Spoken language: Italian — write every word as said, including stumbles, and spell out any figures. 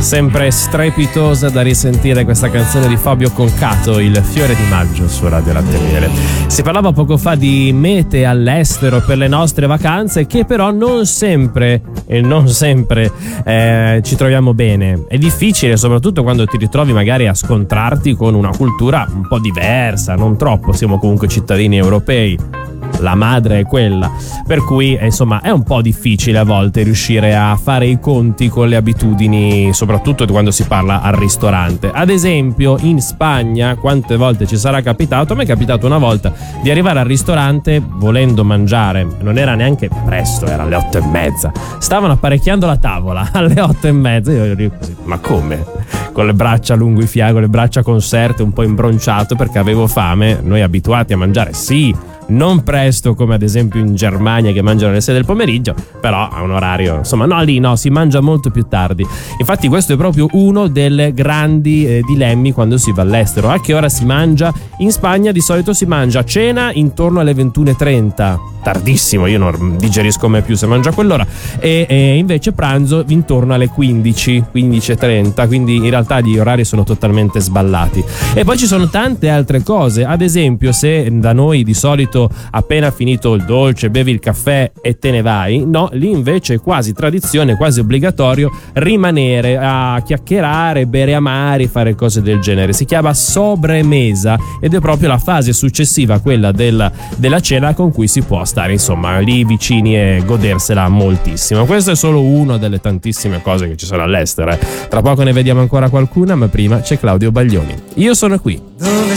Sempre strepitosa da risentire questa canzone di Fabio Concato, Il fiore di maggio su Radio Latte Miele. Si parlava poco fa di mete all'estero per le nostre vacanze che però non sempre e non sempre eh, ci troviamo bene. È difficile, soprattutto quando ti ritrovi magari a scontrarti con una cultura un po' diversa, non troppo, siamo comunque cittadini europei. La madre è quella, per cui insomma è un po' difficile a volte riuscire a fare i conti con le abitudini, soprattutto quando si parla al ristorante. Ad esempio in Spagna, quante volte ci sarà capitato, a me è capitato una volta di arrivare al ristorante volendo mangiare, non era neanche presto, era alle otto e mezza, stavano apparecchiando la tavola alle otto e mezza, io ero così, ma come? Con le braccia lungo i fiago, le braccia conserte, un po' imbronciato perché avevo fame. Noi abituati a mangiare, sì, non presto come ad esempio in Germania che mangiano alle sei del pomeriggio, però a un orario, insomma, no, lì no, si mangia molto più tardi. Infatti questo è proprio uno dei grandi eh, dilemmi quando si va all'estero. A che ora si mangia? In Spagna di solito si mangia a cena intorno alle ventuno e trenta, tardissimo, io non digerisco mai più se mangio a quell'ora, e, e invece pranzo intorno alle quindici, quindici e trenta, quindi in realtà gli orari sono totalmente sballati. E poi ci sono tante altre cose, ad esempio se da noi di solito appena finito il dolce bevi il caffè e te ne vai, no, lì invece è quasi tradizione, quasi obbligatorio rimanere a chiacchierare, bere amari, fare cose del genere. Si chiama sobremesa ed è proprio la fase successiva a quella della, della cena con cui si può stare insomma lì vicini e godersela moltissimo. Questo è solo una delle tantissime cose che ci sono all'estero, eh. Tra poco ne vediamo ancora qualcuna, ma prima c'è Claudio Baglioni. Io sono qui. Dove